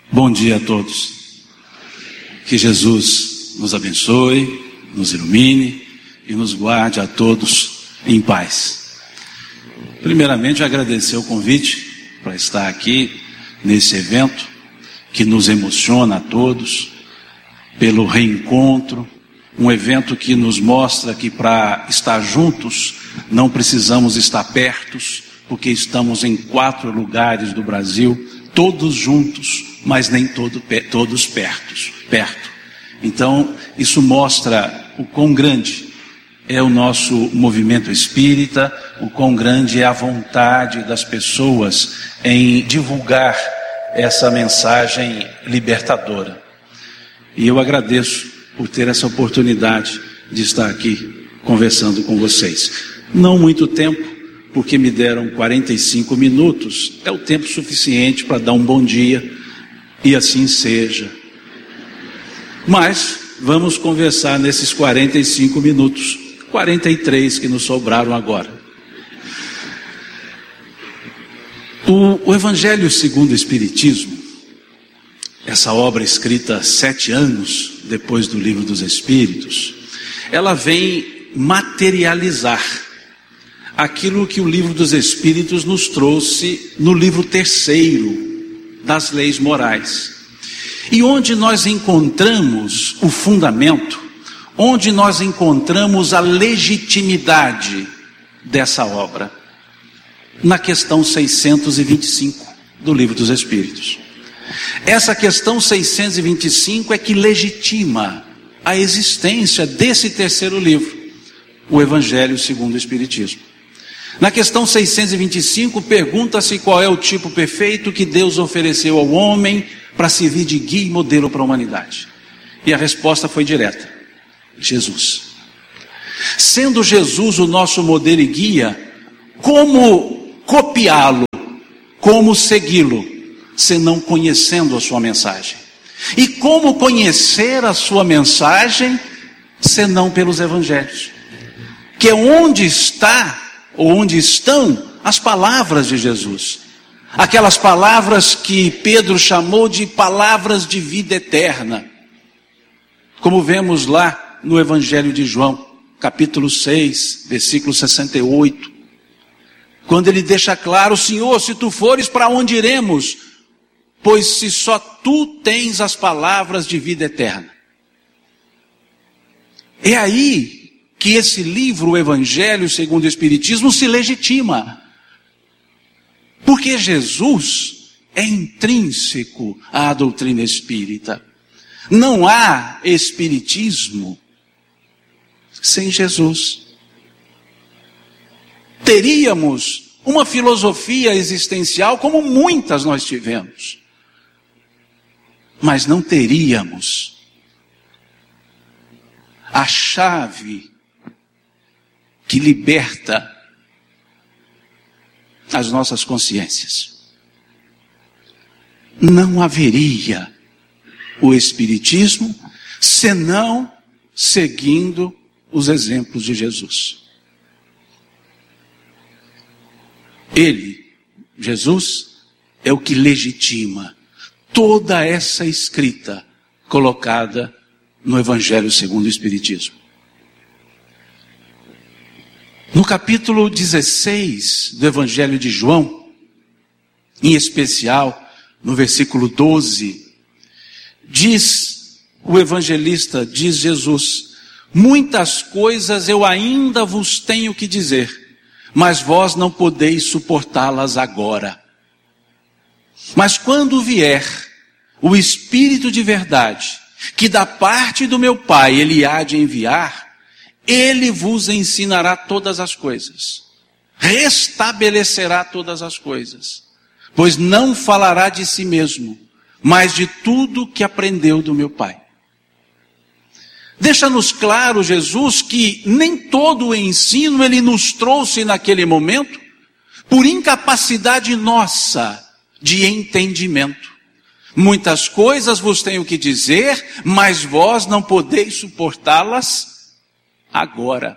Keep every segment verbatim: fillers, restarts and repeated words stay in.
Bom dia a todos. Que Jesus nos abençoe, nos ilumine e nos guarde a todos em paz. Primeiramente, agradecer o convite para estar aqui nesse evento que nos emociona a todos, pelo reencontro, um evento que nos mostra que para estar juntos não precisamos estar pertos, porque estamos em quatro lugares do Brasil, todos juntos, mas nem todo, todos pertos, perto. Então, isso mostra o quão grande é o nosso movimento espírita, o quão grande é a vontade das pessoas em divulgar essa mensagem libertadora. E eu agradeço por ter essa oportunidade de estar aqui conversando com vocês. Não muito tempo, porque me deram quarenta e cinco minutos, é o tempo suficiente para dar um bom dia, e assim seja. Mas vamos conversar nesses quarenta e cinco minutos, quarenta e três que nos sobraram agora. O, o Evangelho segundo o Espiritismo, essa obra escrita sete anos depois do Livro dos Espíritos, ela vem materializar aquilo que o Livro dos Espíritos nos trouxe no livro terceiro das leis morais, e onde nós encontramos o fundamento, onde nós encontramos a legitimidade dessa obra, na questão seiscentos e vinte e cinco do Livro dos Espíritos. Essa questão seiscentos e vinte e cinco é que legitima a existência desse terceiro livro, o Evangelho segundo o Espiritismo. Na questão seiscentos e vinte e cinco, pergunta-se qual é o tipo perfeito que Deus ofereceu ao homem para servir de guia e modelo para a humanidade. E a resposta foi direta: Jesus. Sendo Jesus o nosso modelo e guia, como copiá-lo, como segui-lo, senão conhecendo a sua mensagem? E como conhecer a sua mensagem, senão pelos evangelhos? Que é onde está, ou onde estão as palavras de Jesus. Aquelas palavras que Pedro chamou de palavras de vida eterna. Como vemos lá no Evangelho de João, capítulo seis, versículo sessenta e oito. Quando ele deixa claro: Senhor, se tu fores, para onde iremos? Pois se só tu tens as palavras de vida eterna. É aí que esse livro, o Evangelho segundo o Espiritismo, se legitima. Porque Jesus é intrínseco à doutrina espírita. Não há espiritismo sem Jesus. Teríamos uma filosofia existencial como muitas nós tivemos, mas não teríamos a chave que liberta as nossas consciências. Não haveria o Espiritismo senão seguindo os exemplos de Jesus. Ele, Jesus, é o que legitima toda essa escrita colocada no Evangelho segundo o Espiritismo. No capítulo dezesseis do Evangelho de João, em especial no versículo doze, diz o evangelista, diz Jesus: muitas coisas eu ainda vos tenho que dizer, mas vós não podeis suportá-las agora. Mas quando vier o Espírito de verdade, que da parte do meu Pai ele há de enviar, ele vos ensinará todas as coisas, restabelecerá todas as coisas, pois não falará de si mesmo, mas de tudo que aprendeu do meu Pai. Deixa-nos claro, Jesus, que nem todo o ensino ele nos trouxe naquele momento por incapacidade nossa de entendimento. Muitas coisas vos tenho que dizer, mas vós não podeis suportá-las agora.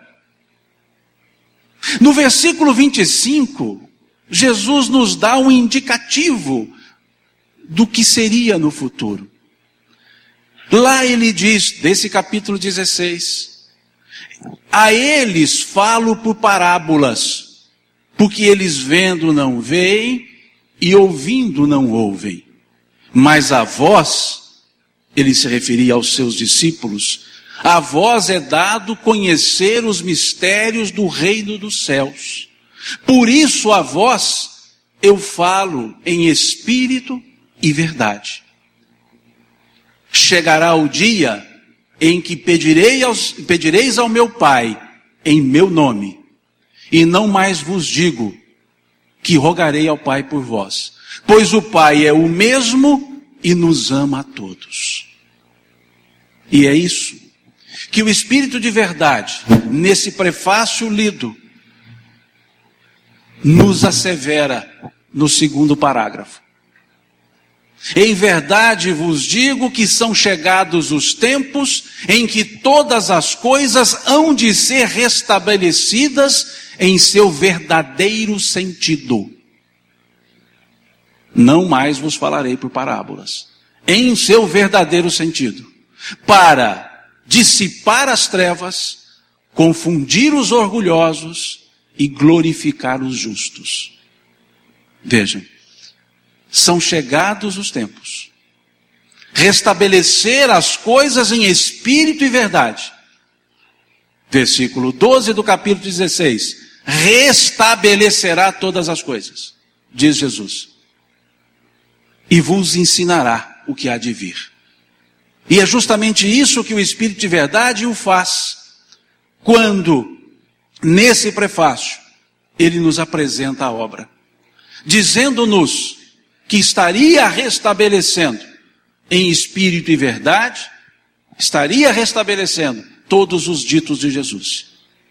No versículo vinte e cinco, Jesus nos dá um indicativo do que seria no futuro. Lá ele diz, desse capítulo dezesseis, a eles falo por parábolas, porque eles vendo não veem e ouvindo não ouvem. Mas a vós, ele se referia aos seus discípulos, a vós é dado conhecer os mistérios do reino dos céus. Por isso a vós eu falo em espírito e verdade. Chegará o dia em que pedirei aos, pedireis ao meu Pai em meu nome, e não mais vos digo que rogarei ao Pai por vós, pois o Pai é o mesmo e nos ama a todos. E é isso que o Espírito de verdade, nesse prefácio lido, nos assevera no segundo parágrafo. Em verdade vos digo que são chegados os tempos em que todas as coisas hão de ser restabelecidas em seu verdadeiro sentido. Não mais vos falarei por parábolas. Em seu verdadeiro sentido. Para dissipar as trevas, confundir os orgulhosos e glorificar os justos. Vejam, são chegados os tempos. Restabelecer as coisas em espírito e verdade. Versículo doze do capítulo dezesseis. Restabelecerá todas as coisas, diz Jesus. E vos ensinará o que há de vir. E é justamente isso que o Espírito de verdade o faz, quando, nesse prefácio, ele nos apresenta a obra, dizendo-nos que estaria restabelecendo em espírito e verdade, estaria restabelecendo todos os ditos de Jesus,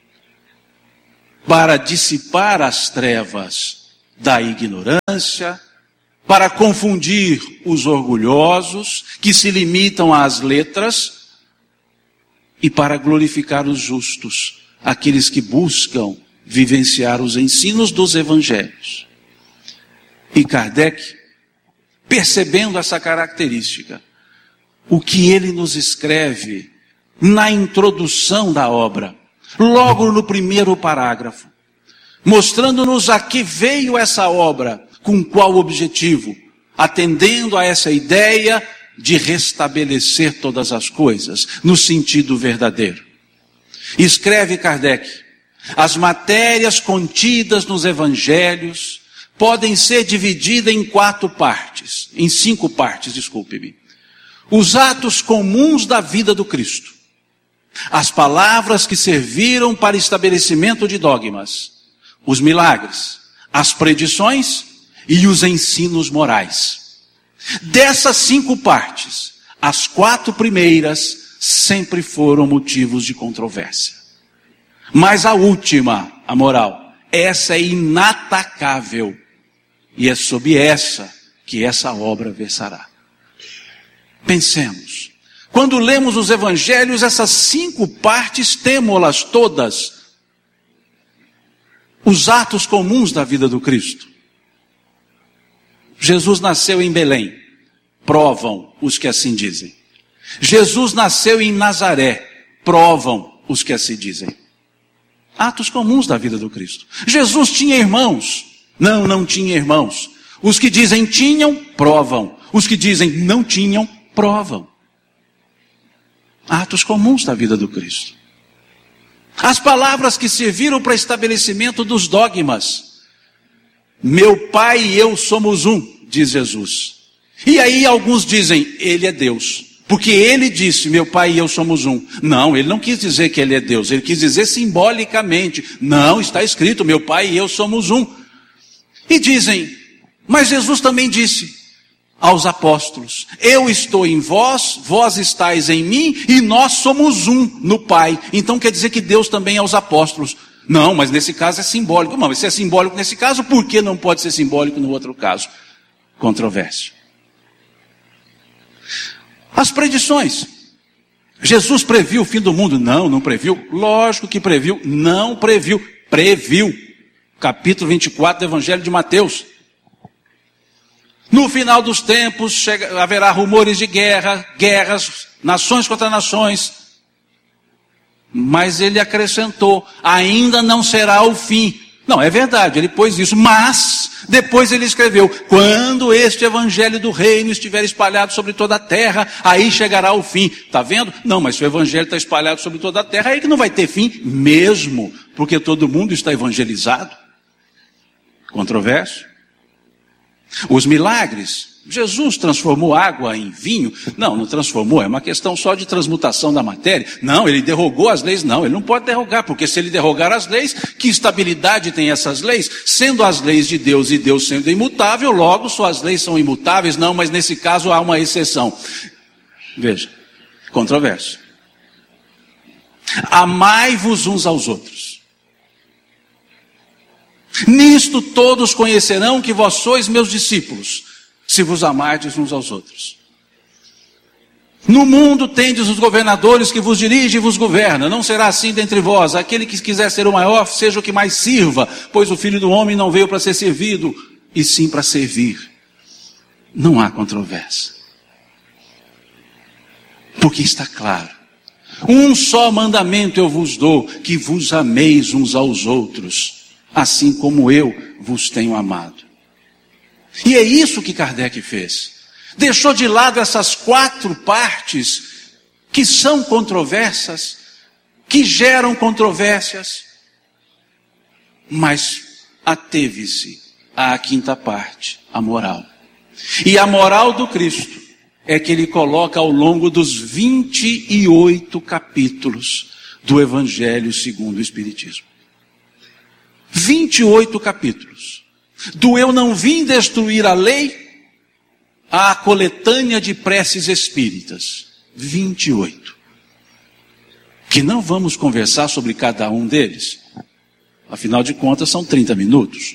para dissipar as trevas da ignorância, para confundir os orgulhosos, que se limitam às letras, e para glorificar os justos, aqueles que buscam vivenciar os ensinos dos evangelhos. E Kardec, percebendo essa característica, o que ele nos escreve na introdução da obra, logo no primeiro parágrafo, mostrando-nos a que veio essa obra, com qual objetivo? Atendendo a essa ideia de restabelecer todas as coisas, no sentido verdadeiro. Escreve Kardec, as matérias contidas nos evangelhos podem ser divididas em quatro partes, em cinco partes, desculpe-me. Os atos comuns da vida do Cristo, as palavras que serviram para estabelecimento de dogmas, os milagres, as predições e os ensinos morais. Dessas cinco partes, as quatro primeiras sempre foram motivos de controvérsia. Mas a última, a moral, essa é inatacável. E é sob essa que essa obra versará. Pensemos. Quando lemos os evangelhos, essas cinco partes, temo-las todas. Os atos comuns da vida do Cristo. Jesus nasceu em Belém, provam os que assim dizem. Jesus nasceu em Nazaré, provam os que assim dizem. Atos comuns da vida do Cristo. Jesus tinha irmãos, não, não tinha irmãos. Os que dizem tinham, provam. Os que dizem não tinham, provam. Atos comuns da vida do Cristo. As palavras que serviram para estabelecimento dos dogmas. Meu Pai e eu somos um, diz Jesus. E aí alguns dizem, ele é Deus. Porque ele disse, meu Pai e eu somos um. Não, ele não quis dizer que ele é Deus. Ele quis dizer simbolicamente. Não, está escrito, meu Pai e eu somos um. E dizem, mas Jesus também disse aos apóstolos, eu estou em vós, vós estáis em mim, e nós somos um no Pai. Então quer dizer que Deus também é aos apóstolos. Não, mas nesse caso é simbólico. Não, mas se é simbólico nesse caso, por que não pode ser simbólico no outro caso? Controvérsia. As predições. Jesus previu o fim do mundo? Não, não previu. Lógico que previu. Não previu. Previu. Capítulo vinte e quatro do Evangelho de Mateus. No final dos tempos chega, haverá rumores de guerra, guerras, nações contra nações. Mas ele acrescentou, ainda não será o fim. Não, é verdade, ele pôs isso, mas depois ele escreveu, quando este evangelho do reino estiver espalhado sobre toda a terra, aí chegará o fim. Está vendo? Não, mas se o evangelho está espalhado sobre toda a terra, aí que não vai ter fim mesmo, porque todo mundo está evangelizado. Controverso. Os milagres, Jesus transformou água em vinho? Não, não transformou, é uma questão só de transmutação da matéria. Não, ele derrogou as leis? Não, ele não pode derrogar, porque se ele derrogar as leis, que estabilidade tem essas leis? Sendo as leis de Deus e Deus sendo imutável, logo suas leis são imutáveis? Não, mas nesse caso há uma exceção. Veja, controverso. Amai-vos uns aos outros. Nisto todos conhecerão que vós sois meus discípulos, se vos amardes uns aos outros. No mundo tendes os governadores que vos dirigem e vos governam. Não será assim dentre vós. Aquele que quiser ser o maior, seja o que mais sirva, pois o Filho do Homem não veio para ser servido, e sim para servir. Não há controvérsia. Porque está claro. Um só mandamento eu vos dou, que vos ameis uns aos outros, assim como eu vos tenho amado. E é isso que Kardec fez. Deixou de lado essas quatro partes que são controversas, que geram controvérsias, mas ateve-se à quinta parte, a moral. E a moral do Cristo é que ele coloca ao longo dos vinte e oito capítulos do Evangelho segundo o Espiritismo. vinte e oito capítulos. Do eu não vim destruir a lei, à coletânea de preces espíritas. vinte e oito. Que não vamos conversar sobre cada um deles. Afinal de contas, são trinta minutos.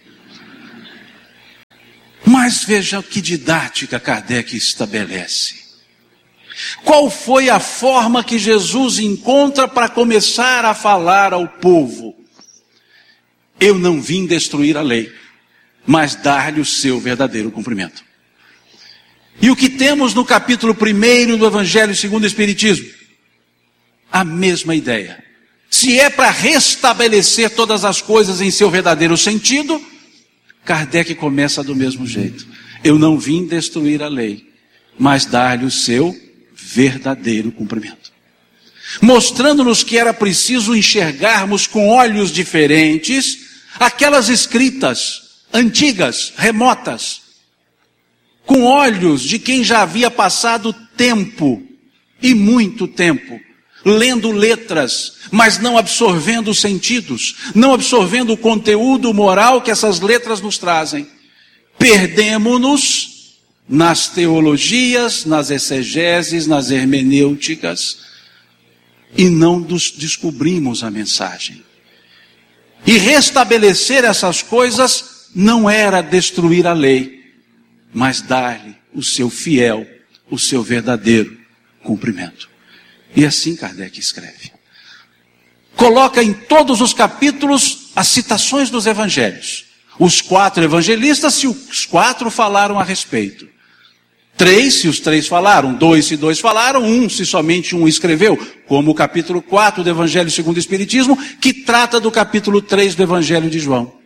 Mas veja que didática Kardec estabelece. Qual foi a forma que Jesus encontra para começar a falar ao povo? Eu não vim destruir a lei, mas dar-lhe o seu verdadeiro cumprimento. E o que temos no capítulo primeiro do Evangelho segundo o Espiritismo? A mesma ideia. Se é para restabelecer todas as coisas em seu verdadeiro sentido, Kardec começa do mesmo jeito. Eu não vim destruir a lei, mas dar-lhe o seu verdadeiro cumprimento. Mostrando-nos que era preciso enxergarmos com olhos diferentes aquelas escritas antigas, remotas, com olhos de quem já havia passado tempo, e muito tempo, lendo letras, mas não absorvendo os sentidos, não absorvendo o conteúdo moral que essas letras nos trazem. Perdemo-nos nas teologias, nas exegeses, nas hermenêuticas, e não descobrimos a mensagem. E restabelecer essas coisas não era destruir a lei, mas dar-lhe o seu fiel, o seu verdadeiro cumprimento. E assim Kardec escreve. Coloca em todos os capítulos as citações dos evangelhos. Os quatro evangelistas, se os quatro falaram a respeito. Três, se os três falaram. Dois, se dois falaram. Um, se somente um escreveu. Como o capítulo quatro do Evangelho segundo o Espiritismo, que trata do capítulo três do Evangelho de João.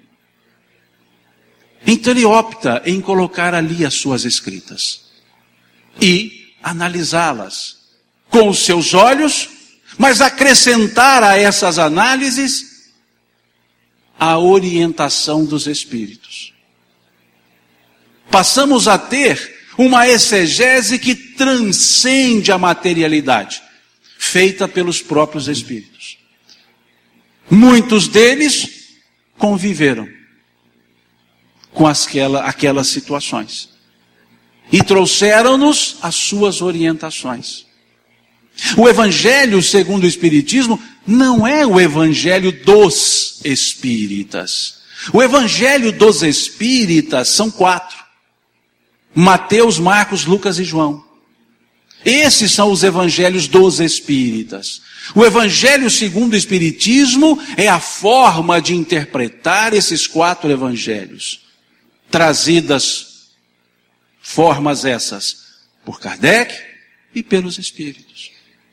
Então ele opta em colocar ali as suas escritas. E analisá-las com os seus olhos, mas acrescentar a essas análises a orientação dos Espíritos. Passamos a ter uma exegese que transcende a materialidade, feita pelos próprios Espíritos. Muitos deles conviveram com aquela, aquelas situações e trouxeram-nos as suas orientações. O Evangelho segundo o Espiritismo não é o Evangelho dos Espíritas. O Evangelho dos Espíritas são quatro: Mateus, Marcos, Lucas e João. Esses são os Evangelhos dos Espíritas. O Evangelho segundo o Espiritismo é a forma de interpretar esses quatro Evangelhos, trazidas Formas essas por Kardec e pelos Espíritos.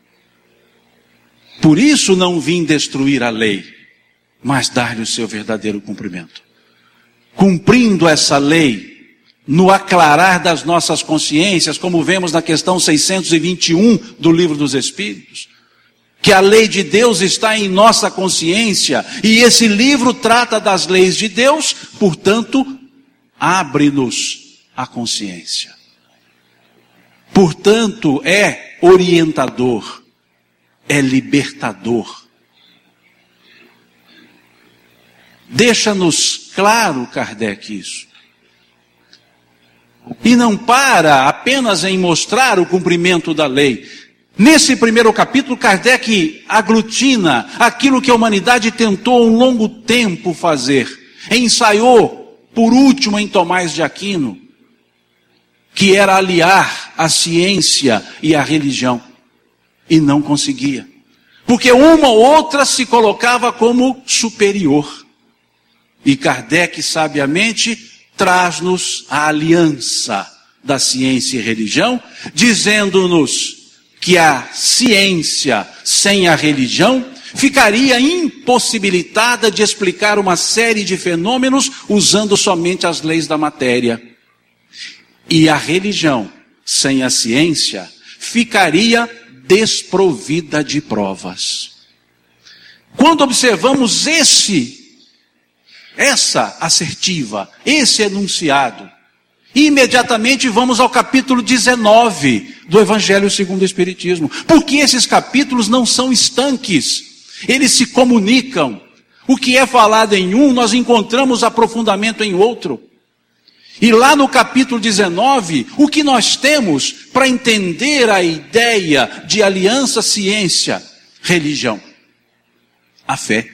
Por isso não vim destruir a lei, mas dar-lhe o seu verdadeiro cumprimento. Cumprindo essa lei, no aclarar das nossas consciências, como vemos na questão seiscentos e vinte e um do Livro dos Espíritos, que a lei de Deus está em nossa consciência, e esse livro trata das leis de Deus, portanto, abre-nos a consciência. Portanto, é orientador, é libertador. Deixa-nos claro, Kardec, isso. E não para apenas em mostrar o cumprimento da lei. Nesse primeiro capítulo, Kardec aglutina aquilo que a humanidade tentou um longo tempo fazer. Ensaiou, por último, em Tomás de Aquino, que era aliar a ciência e a religião. E não conseguia. Porque uma ou outra se colocava como superior. E Kardec, sabiamente, traz-nos a aliança da ciência e religião, dizendo-nos que a ciência sem a religião ficaria impossibilitada de explicar uma série de fenômenos usando somente as leis da matéria. E a religião sem a ciência ficaria desprovida de provas. Quando observamos esse, essa assertiva, esse enunciado, imediatamente vamos ao capítulo dezenove do Evangelho segundo o Espiritismo. Porque esses capítulos não são estanques, eles se comunicam. O que é falado em um, nós encontramos aprofundamento em outro. E lá no capítulo dezenove, o que nós temos para entender a ideia de aliança, ciência, religião? A fé.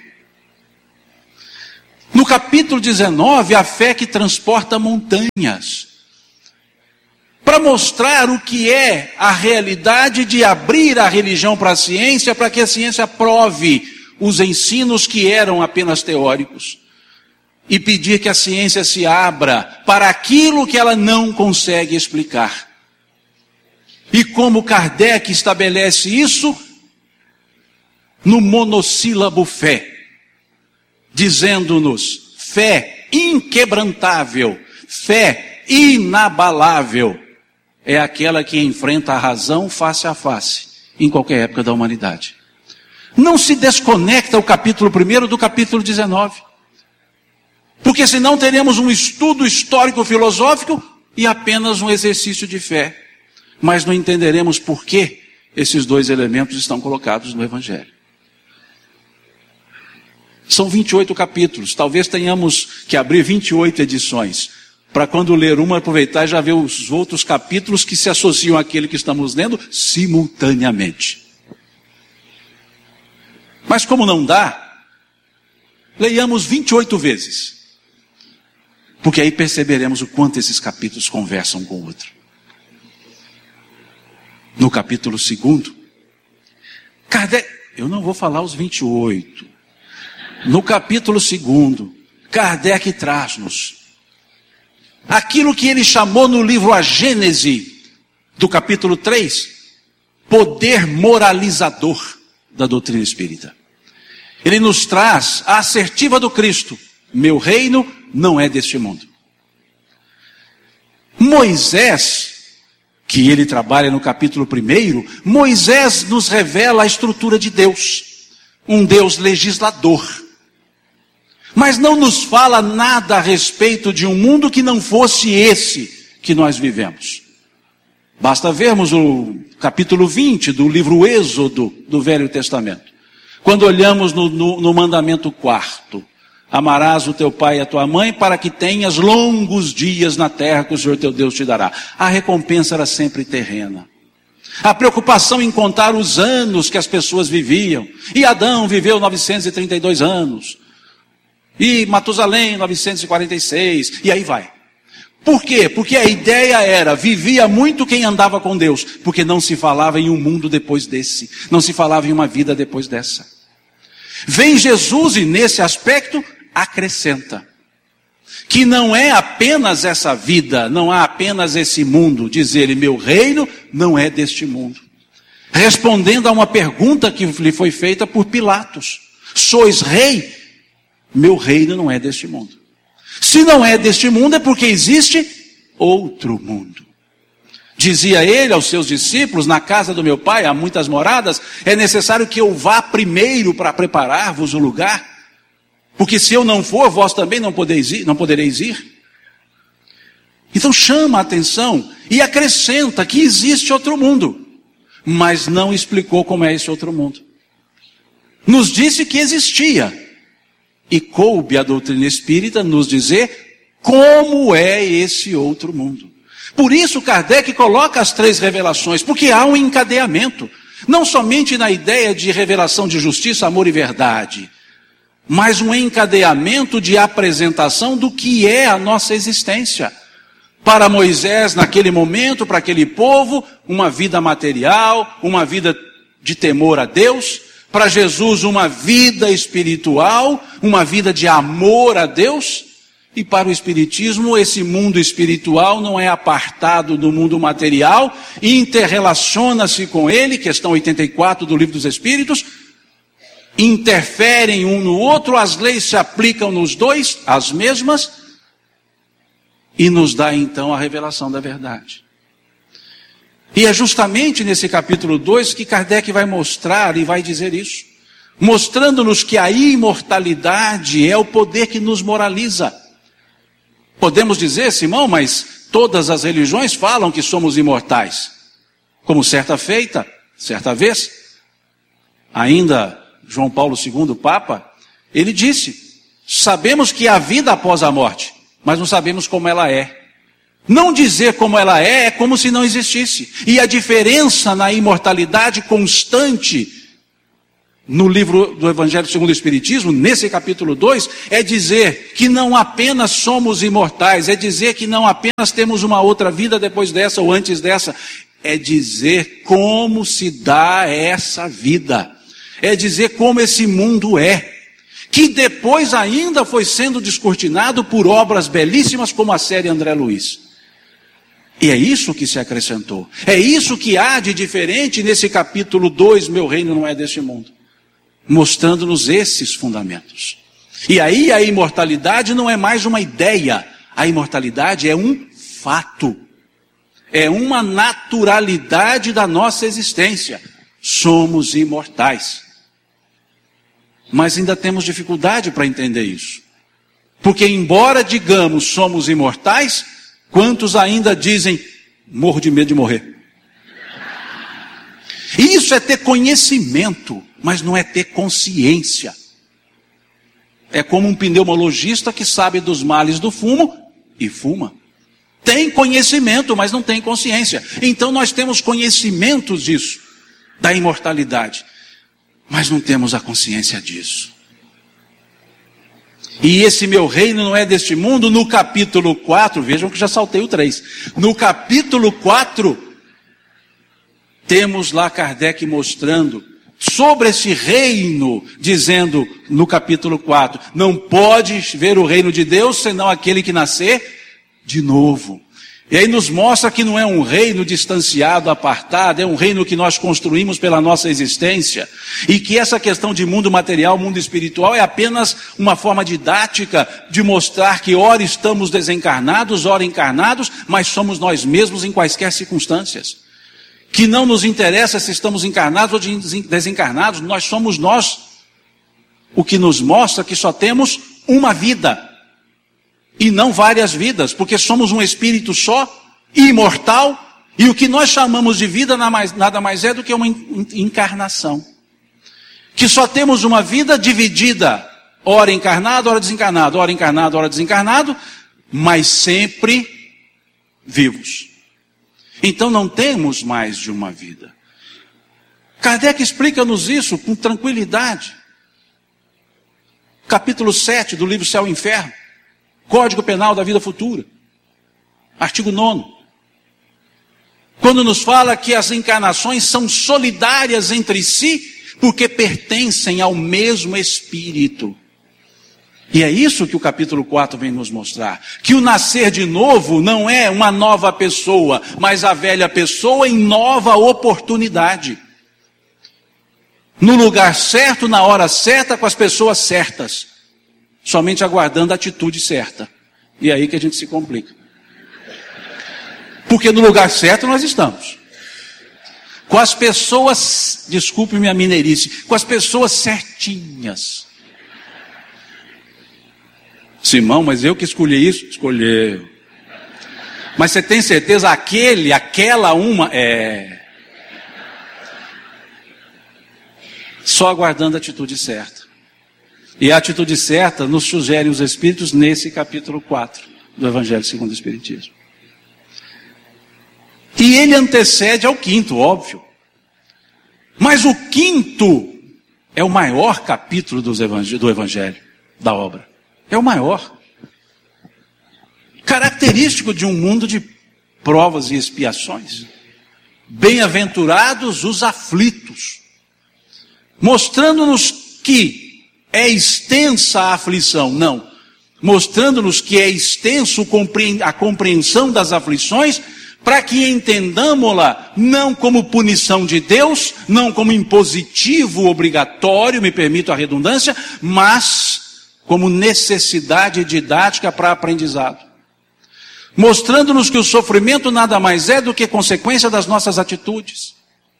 No capítulo dezenove, a fé que transporta montanhas. Para mostrar o que é a realidade de abrir a religião para a ciência, para que a ciência prove os ensinos que eram apenas teóricos. E pedir que a ciência se abra para aquilo que ela não consegue explicar. E como Kardec estabelece isso? No monossílabo fé. Dizendo-nos, fé inquebrantável, fé inabalável, é aquela que enfrenta a razão face a face, em qualquer época da humanidade. Não se desconecta o capítulo primeiro do capítulo dezenove. Porque senão teremos um estudo histórico-filosófico e apenas um exercício de fé. Mas não entenderemos por que esses dois elementos estão colocados no Evangelho. São vinte e oito capítulos, talvez tenhamos que abrir vinte e oito edições, para quando ler uma, aproveitar e já ver os outros capítulos que se associam àquele que estamos lendo simultaneamente. Mas como não dá, leiamos vinte e oito vezes. Porque aí perceberemos o quanto esses capítulos conversam com o outro. No capítulo segundo, Kardec, eu não vou falar os vinte e oito. No capítulo segundo, Kardec traz-nos aquilo que ele chamou no livro A Gênese, do capítulo três, poder moralizador da doutrina espírita. Ele nos traz a assertiva do Cristo: meu reino não é deste mundo. Moisés, que ele trabalha no capítulo primeiro, Moisés nos revela a estrutura de Deus, um Deus legislador. Mas não nos fala nada a respeito de um mundo que não fosse esse que nós vivemos. Basta vermos o capítulo vinte do livro Êxodo do Velho Testamento. Quando olhamos no, no, no mandamento quarto: amarás o teu pai e a tua mãe para que tenhas longos dias na terra que o Senhor teu Deus te dará. A recompensa era sempre terrena. A preocupação em contar os anos que as pessoas viviam. E Adão viveu novecentos e trinta e dois anos. E Matusalém, novecentos e quarenta e seis. E aí vai. Por quê? Porque a ideia era, vivia muito quem andava com Deus. Porque não se falava em um mundo depois desse. Não se falava em uma vida depois dessa. Vem Jesus e nesse aspecto acrescenta. que não é apenas essa vida, não há apenas esse mundo. Diz ele, meu reino não é deste mundo. Respondendo a uma pergunta que lhe foi feita por Pilatos. Sois rei? Meu reino não é deste mundo. Se não é deste mundo é porque existe outro mundo. Dizia ele aos seus discípulos, na casa do meu pai há muitas moradas, é necessário que eu vá primeiro para preparar-vos o lugar. Porque se eu não for, vós também não podereis ir. Não podereis ir. Então chama a atenção e acrescenta que existe outro mundo. Mas não explicou como é esse outro mundo. Nos disse que existia. E coube a doutrina espírita nos dizer como é esse outro mundo. Por isso Kardec coloca as três revelações, porque há um encadeamento. Não somente na ideia de revelação de justiça, amor e verdade, mas um encadeamento de apresentação do que é a nossa existência. Para Moisés, naquele momento, para aquele povo, uma vida material, uma vida de temor a Deus. Para Jesus, uma vida espiritual, uma vida de amor a Deus. E para o Espiritismo, esse mundo espiritual não é apartado do mundo material, interrelaciona-se com ele, questão oitenta e quatro do Livro dos Espíritos, interferem um no outro, as leis se aplicam nos dois, as mesmas, e nos dá então a revelação da verdade. E é justamente nesse capítulo dois que Kardec vai mostrar e vai dizer isso, mostrando-nos que a imortalidade é o poder que nos moraliza. Podemos dizer, Simão, mas todas as religiões falam que somos imortais. Como certa feita, certa vez, ainda João Paulo segundo, Papa, ele disse, sabemos que há vida após a morte, mas não sabemos como ela é. Não dizer como ela é, é como se não existisse. E a diferença na imortalidade constante no livro do Evangelho segundo o Espiritismo, nesse capítulo dois, é dizer que não apenas somos imortais, é dizer que não apenas temos uma outra vida depois dessa ou antes dessa, é dizer como se dá essa vida, é dizer como esse mundo é, que depois ainda foi sendo descortinado por obras belíssimas como a série André Luiz. E é isso que se acrescentou, é isso que há de diferente nesse capítulo dois, meu reino não é deste mundo. Mostrando-nos esses fundamentos. E aí a imortalidade não é mais uma ideia, a imortalidade é um fato, é uma naturalidade da nossa existência. Somos imortais. Mas ainda temos dificuldade para entender isso. Porque embora digamos somos imortais, quantos ainda dizem morro de medo de morrer? Isso é ter conhecimento, mas não é ter consciência. É como um pneumologista que sabe dos males do fumo e fuma. Tem conhecimento, mas não tem consciência. Então nós temos conhecimentos disso, da imortalidade, mas não temos a consciência disso. E esse meu reino não é deste mundo, no capítulo quatro, vejam que já saltei o três. No capítulo quatro, temos lá Kardec mostrando sobre esse reino, dizendo no capítulo quatro, não pode ver o reino de Deus senão aquele que nascer de novo. E aí nos mostra que não é um reino distanciado, apartado, é um reino que nós construímos pela nossa existência, e que essa questão de mundo material, mundo espiritual, é apenas uma forma didática de mostrar que ora estamos desencarnados, ora encarnados, mas somos nós mesmos em quaisquer circunstâncias. Que não nos interessa se estamos encarnados ou desencarnados, nós somos nós. O que nos mostra que só temos uma vida, e não várias vidas, porque somos um espírito só, imortal, e o que nós chamamos de vida nada mais é do que uma encarnação. Que só temos uma vida dividida, ora encarnado, ora desencarnado, ora encarnado, ora desencarnado, mas sempre vivos. Então não temos mais de uma vida. Kardec explica-nos isso com tranquilidade. Capítulo sete do livro Céu e Inferno, Código Penal da Vida Futura, artigo nono. Quando nos fala que as encarnações são solidárias entre si, porque pertencem ao mesmo Espírito. E é isso que o capítulo quatro vem nos mostrar. Que o nascer de novo não é uma nova pessoa, mas a velha pessoa em nova oportunidade. No lugar certo, na hora certa, com as pessoas certas. Somente aguardando a atitude certa. E é aí que a gente se complica. Porque no lugar certo nós estamos. Com as pessoas, desculpe minha mineirice, com as pessoas certinhas. Simão, mas eu que escolhi isso? Escolheu. Mas você tem certeza, aquele, aquela uma, é... Só aguardando a atitude certa. E a atitude certa nos sugere os Espíritos nesse capítulo quatro do Evangelho segundo o Espiritismo. E ele antecede ao quinto, óbvio. Mas o quinto é o maior capítulo dos evangel- do Evangelho, da obra. É o maior. Característico de um mundo de provas e expiações. Bem-aventurados os aflitos. Mostrando-nos que é extensa a aflição. Não. Mostrando-nos que é extenso a compreensão das aflições, para que entendamos-la não como punição de Deus, não como impositivo obrigatório, me permito a redundância, mas como necessidade didática para aprendizado. Mostrando-nos que o sofrimento nada mais é do que consequência das nossas atitudes.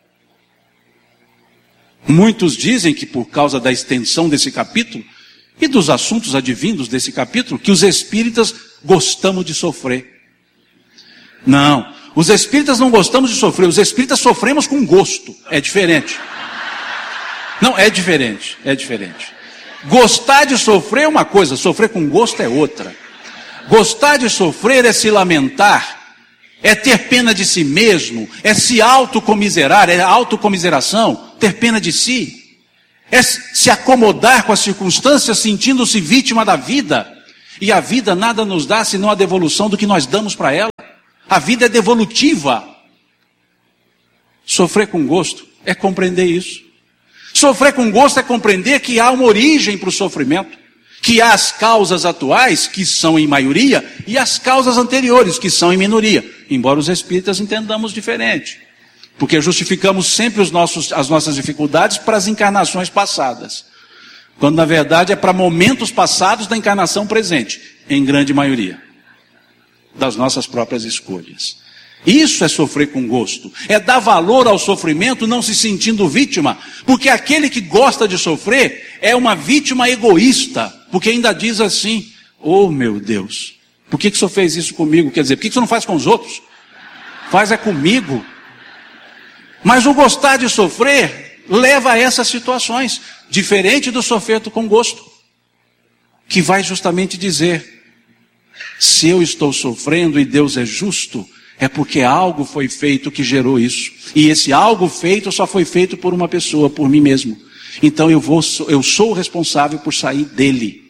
Muitos dizem que por causa da extensão desse capítulo e dos assuntos advindos desse capítulo, que os espíritas gostamos de sofrer. Não, os espíritas não gostamos de sofrer, os espíritas sofremos com gosto, é diferente. Não, é diferente, é diferente. Gostar de sofrer é uma coisa, sofrer com gosto é outra. Gostar de sofrer é se lamentar, é ter pena de si mesmo, é se autocomiserar, é autocomiseração, ter pena de si, é se acomodar com as circunstâncias sentindo-se vítima da vida. E a vida nada nos dá senão a devolução do que nós damos para ela. A vida é devolutiva. Sofrer com gosto é compreender isso. Sofrer com gosto é compreender que há uma origem para o sofrimento, que há as causas atuais, que são em maioria, e as causas anteriores, que são em minoria. Embora os espíritas entendamos diferente, porque justificamos sempre os nossos, as nossas dificuldades para as encarnações passadas, quando na verdade é para momentos passados da encarnação presente, em grande maioria, das nossas próprias escolhas. Isso é sofrer com gosto, é dar valor ao sofrimento não se sentindo vítima, porque aquele que gosta de sofrer é uma vítima egoísta, porque ainda diz assim, oh meu Deus, por que que o senhor fez isso comigo? Quer dizer, por que que o senhor não faz com os outros? Faz é comigo. Mas o gostar de sofrer leva a essas situações, diferente do sofrer com gosto, que vai justamente dizer, se eu estou sofrendo e Deus é justo, é porque algo foi feito que gerou isso. E esse algo feito só foi feito por uma pessoa, por mim mesmo. Então eu, vou, eu sou o responsável por sair dele.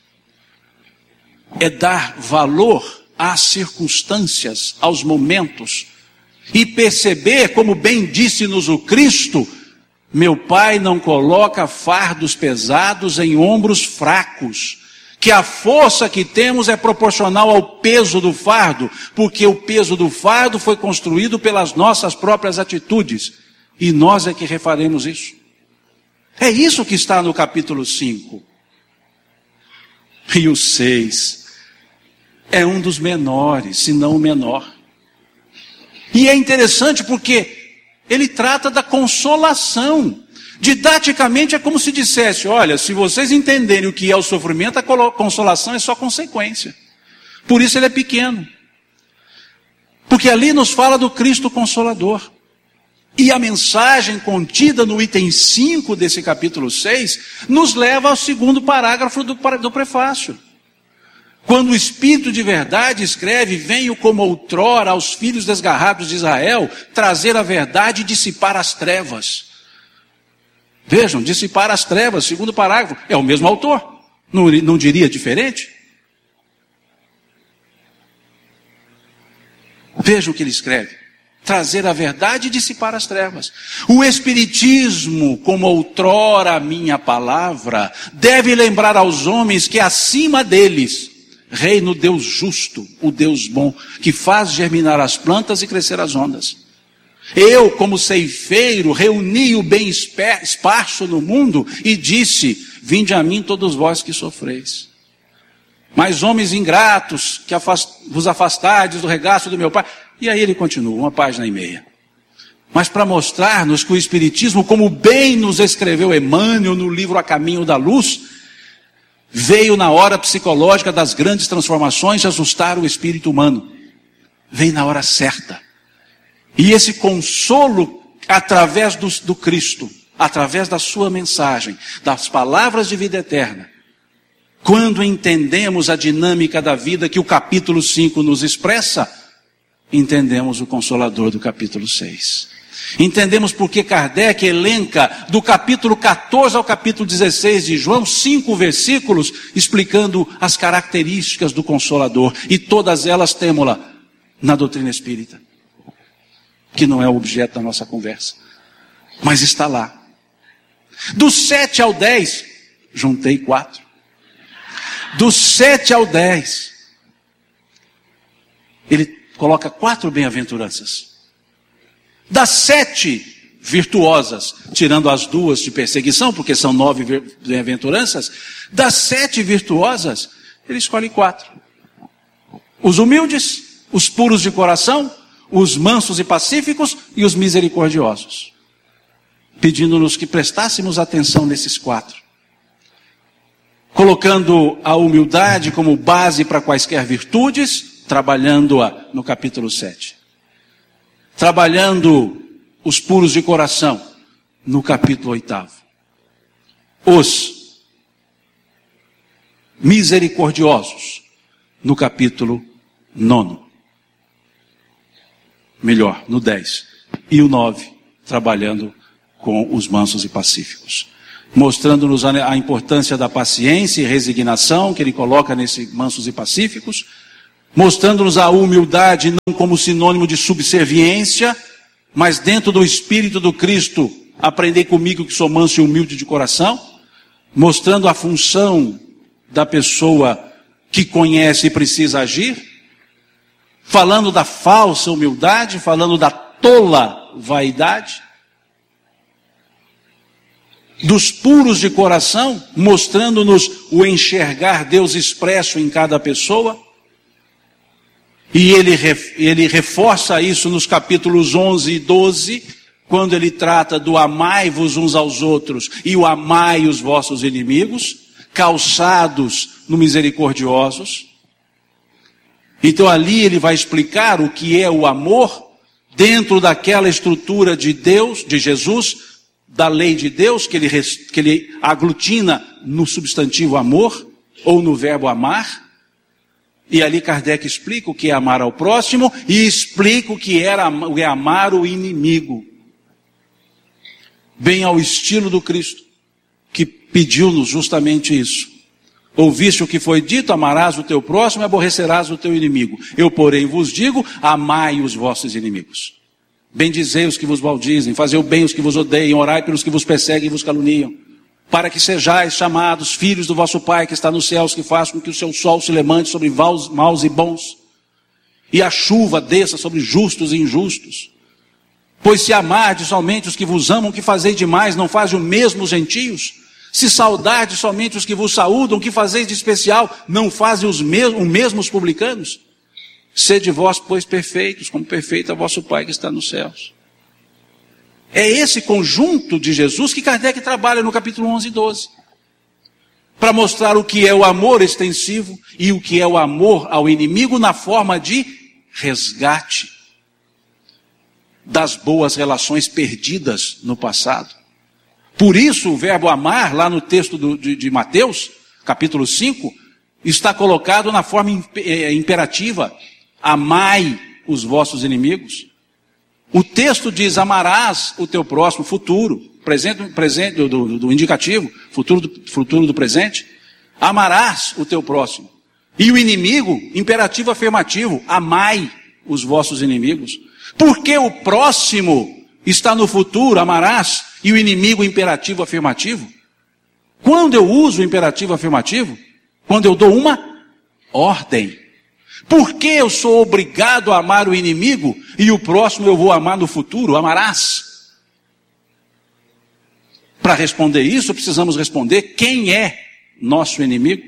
É dar valor às circunstâncias, aos momentos. E perceber, como bem disse-nos o Cristo, meu Pai não coloca fardos pesados em ombros fracos. Que a força que temos é proporcional ao peso do fardo, porque o peso do fardo foi construído pelas nossas próprias atitudes, e nós é que refaremos isso. É isso que está no capítulo cinco. E o seis é um dos menores, se não o menor. E é interessante porque ele trata da consolação. Didaticamente é como se dissesse, olha, se vocês entenderem o que é o sofrimento, a consolação é só consequência. Por isso ele é pequeno. Porque ali nos fala do Cristo Consolador. E a mensagem contida no item cinco desse capítulo seis, nos leva ao segundo parágrafo do, do prefácio. Quando o Espírito de verdade escreve, venho como outrora aos filhos desgarrados de Israel, trazer a verdade e dissipar as trevas. Vejam, dissipar as trevas, segundo parágrafo, é o mesmo autor, não, não diria diferente? Vejam o que ele escreve, trazer a verdade e dissipar as trevas. O Espiritismo, como outrora a minha palavra, deve lembrar aos homens que acima deles reina o Deus justo, o Deus bom, que faz germinar as plantas e crescer as ondas. Eu, como ceifeiro, reuni o bem esparso no mundo e disse: vinde a mim todos vós que sofreis. Mas homens ingratos, que afast, vos afastardes do regaço do meu Pai. E aí ele continua, uma página e meia. Mas para mostrar-nos que o Espiritismo, como bem nos escreveu Emmanuel no livro A Caminho da Luz, veio na hora psicológica das grandes transformações ajustar o espírito humano. Veio na hora certa. E esse consolo, através do, do Cristo, através da sua mensagem, das palavras de vida eterna, quando entendemos a dinâmica da vida que o capítulo cinco nos expressa, entendemos o Consolador do capítulo seis. Entendemos porque Kardec elenca do capítulo quatorze ao capítulo dezesseis de João, cinco versículos, explicando as características do Consolador. E todas elas temos-la na doutrina espírita, que não é o objeto da nossa conversa, mas está lá. Do sete ao dez, juntei quatro. Do sete ao dez, ele coloca quatro bem-aventuranças. Das sete virtuosas, tirando as duas de perseguição, porque são nove bem-aventuranças, das sete virtuosas, ele escolhe quatro. Os humildes, os puros de coração, os mansos e pacíficos e os misericordiosos. Pedindo-nos que prestássemos atenção nesses quatro. Colocando a humildade como base para quaisquer virtudes, trabalhando-a no capítulo sete. Trabalhando os puros de coração no capítulo oitavo. Os misericordiosos no capítulo nono. Melhor, no dez. E o nove, trabalhando com os mansos e pacíficos. Mostrando-nos a importância da paciência e resignação que ele coloca nesse mansos e pacíficos. Mostrando-nos a humildade não como sinônimo de subserviência, mas dentro do Espírito do Cristo, aprendei comigo que sou manso e humilde de coração. Mostrando a função da pessoa que conhece e precisa agir. Falando da falsa humildade, falando da tola vaidade. Dos puros de coração, mostrando-nos o enxergar Deus expresso em cada pessoa. E ele, ele reforça isso nos capítulos onze e doze, quando ele trata do amai-vos uns aos outros e o amai os vossos inimigos, calçados no misericordiosos. Então ali ele vai explicar o que é o amor dentro daquela estrutura de Deus, de Jesus, da lei de Deus, que ele, que ele aglutina no substantivo amor, ou no verbo amar. E ali Kardec explica o que é amar ao próximo, e explica o que é amar o inimigo. Bem ao estilo do Cristo, que pediu-nos justamente isso. Ouviste o que foi dito, amarás o teu próximo e aborrecerás o teu inimigo. Eu, porém, vos digo, amai os vossos inimigos. Bendizei os que vos maldizem, fazei o bem os que vos odeiam, orai pelos que vos perseguem e vos caluniam, para que sejais chamados filhos do vosso Pai que está nos céus, que faz com que o seu sol se levante sobre maus e bons, e a chuva desça sobre justos e injustos. Pois se amardes somente os que vos amam, que fazeis demais, não fazem o mesmo os gentios? Se saudardes somente os que vos saúdam, que fazeis de especial, não fazem os mesmos, o mesmo os publicanos? Sede vós, pois, perfeitos, como perfeito é vosso Pai que está nos céus. É esse conjunto de Jesus que Kardec trabalha no capítulo onze e doze. Para mostrar o que é o amor extensivo e o que é o amor ao inimigo na forma de resgate das boas relações perdidas no passado. Por isso o verbo amar, lá no texto do, de, de Mateus, capítulo cinco, está colocado na forma imperativa. Amai os vossos inimigos. O texto diz, amarás o teu próximo, futuro, presente, presente do, do, do indicativo, futuro do, futuro do presente. Amarás o teu próximo. E o inimigo, imperativo afirmativo, amai os vossos inimigos. Porque o próximo está no futuro, amarás, e o inimigo imperativo afirmativo. Quando eu uso o imperativo afirmativo? Quando eu dou uma ordem. Por que eu sou obrigado a amar o inimigo e o próximo eu vou amar no futuro? Amarás. Para responder isso, precisamos responder quem é nosso inimigo.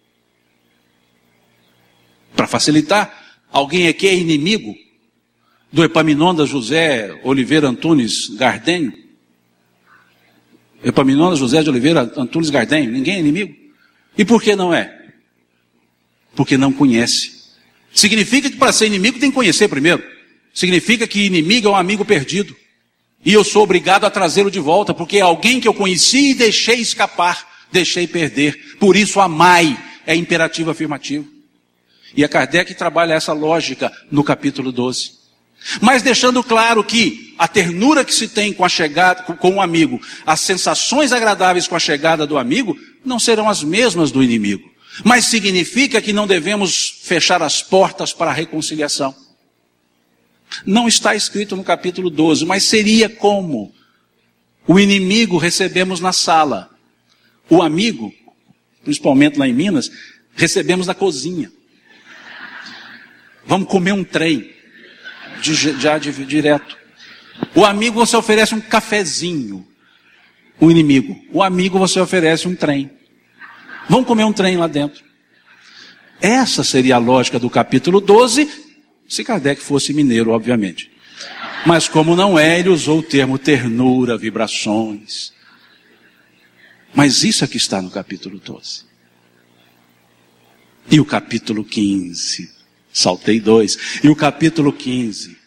Para facilitar, alguém aqui é inimigo do Epaminondas José Oliveira Antunes Gardenho? Epaminondas José de Oliveira Antunes Gardenho, ninguém é inimigo? E por que não é? Porque não conhece. Significa que para ser inimigo tem que conhecer primeiro. Significa que inimigo é um amigo perdido. E eu sou obrigado a trazê-lo de volta, porque é alguém que eu conheci e deixei escapar, deixei perder. Por isso amai é imperativo afirmativo. E a Kardec trabalha essa lógica no capítulo doze. Mas deixando claro que a ternura que se tem com a chegada, com o amigo, as sensações agradáveis com a chegada do amigo, não serão as mesmas do inimigo. Mas significa que não devemos fechar as portas para a reconciliação. Não está escrito no capítulo doze, mas seria como? O inimigo recebemos na sala. O amigo, principalmente lá em Minas, recebemos na cozinha. Vamos comer um trem, já direto. O amigo você oferece um cafezinho. O inimigo. O amigo você oferece um trem. Vamos comer um trem lá dentro. Essa seria a lógica do capítulo doze, se Kardec fosse mineiro, obviamente. Mas como não é, ele usou o termo ternura, vibrações. Mas isso é que está no capítulo doze. E o capítulo quinze, saltei dois. E o capítulo quinze,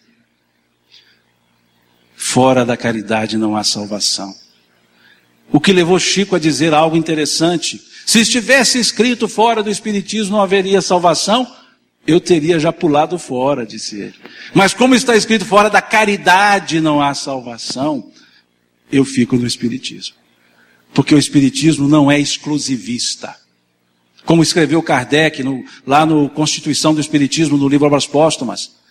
fora da caridade não há salvação. O que levou Chico a dizer algo interessante. Se estivesse escrito fora do Espiritismo não haveria salvação, eu teria já pulado fora, disse ele. Mas como está escrito fora da caridade não há salvação, eu fico no Espiritismo. Porque o Espiritismo não é exclusivista. Como escreveu Kardec no, lá no Constituição do Espiritismo, no livro Obras Póstumas.